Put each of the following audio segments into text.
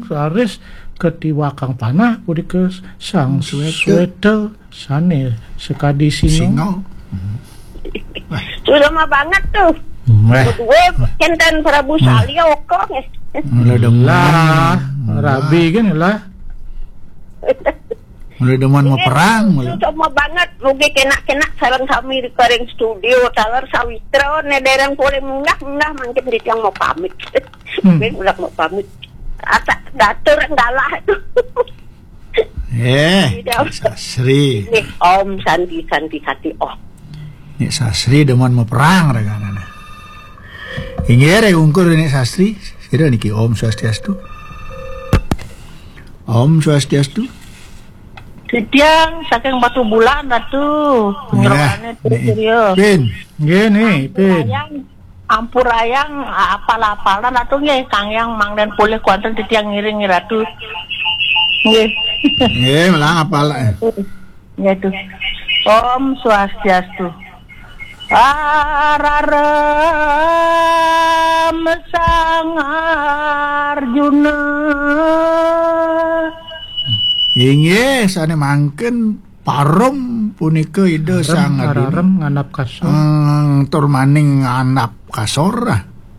aris ketiwakang panah pudi ke sang sweater sane sekadi singo. Sudah mah banget tuh. Gue kenten Prabu Salya kok. Lah, rabi kan lah. Mulai demen mau perang mulai. Cuma banget rugi kena sareng kami di Karing Studio talar sawitra nederang boleh munggah mungkin di yang mau pamit. Ben udah mau pamit. Ata datur ngalah itu. Sasri. Nih Om Santi hati Nih Sasri demen mau perang reganana. Ingere ungkur ini Sasri, sira niki Om Swastiastu. Om Swastiastu. Sediang saking batu bulan atuh penyerokannya serius. Pin, gini Pin. Ampurayang apal-apalan atuh nggih Kang Yang mangden pulih kuanten di tiang ngiring ratu. Nggih. Nggih, melang apal. Ya tuh. Om Swastiastu. Ararem sang Arjuna. Inggih sane mangken parom punika ide sang Ararem nganap kasor. Tur maning nganap kasor.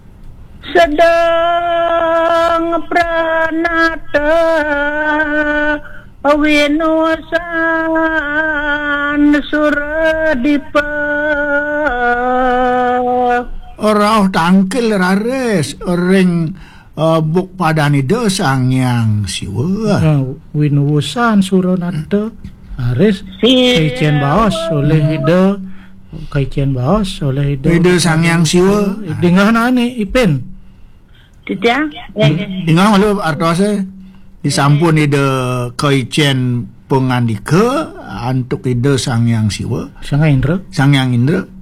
Sedang pranata winusan suradipa. Ora tangkel rares ring buk padani desang yang siwa. Winuwusan suronata aris kaician baos oleh ide kaician baos oleh ide sang yang siwa. Dengan ane Ipin. Tidak. Ingat malu artose disampun ide kaician pengandika antuk ide sang yang siwa. Sang Indra. Sang yang Indra.